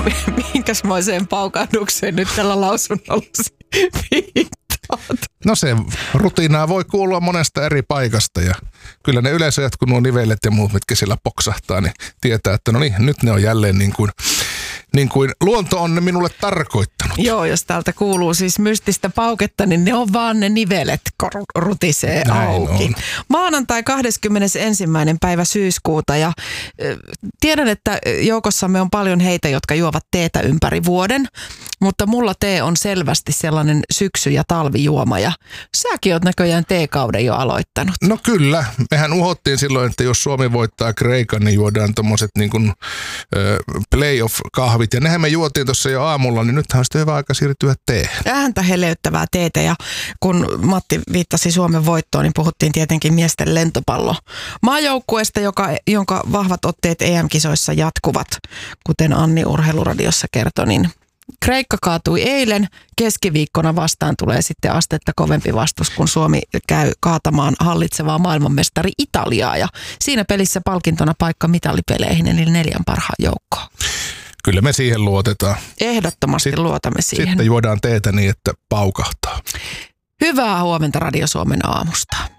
minkäsmoiseen paukahdukseen nyt tällä lausunnolla viittaat? No se rutiinaa voi kuulua monesta eri paikasta ja kyllä ne yleisöjät, kun nuo nivelet ja muut, mitkä siellä poksahtaa, niin tietää, että no niin, nyt ne on jälleen niin kuin luonto on ne minulle tarkoittanut. Joo, jos täältä kuuluu siis mystistä pauketta, niin ne on vaan ne nivelet, kun rutisee Näin auki. on. Maanantai 21. päivä syyskuuta ja tiedän, että joukossamme on paljon heitä, jotka juovat teetä ympäri vuoden, mutta mulla tee on selvästi sellainen syksy- ja talvijuoma ja säkin oot näköjään teekauden jo aloittanut. No kyllä, mehän uhottiin silloin, että jos Suomi voittaa Kreikan, niin juodaan tommoset niin kuin playoff-kahvit. Ja nehän me juotiin tuossa jo aamulla, niin nythän on sitten hyvä aika siirtyä teehän. Ääntä heleyttävää teetä ja kun Matti viittasi Suomen voittoon, niin puhuttiin tietenkin miesten lentopallo maajoukkueesta, jonka vahvat otteet EM-kisoissa jatkuvat, kuten Anni Urheiluradiossa kertoi, niin Kreikka kaatui eilen, keskiviikkona vastaan tulee sitten astetta kovempi vastus, kun Suomi käy kaatamaan hallitsevaa maailmanmestari Italiaa ja siinä pelissä palkintona paikka mitalipeleihin eli 4 parhaan joukkoon. Kyllä me siihen luotetaan. Ehdottomasti luotamme siihen. Sitten juodaan teetä niin, että paukahtaa. Hyvää huomenta Radio Suomen aamusta.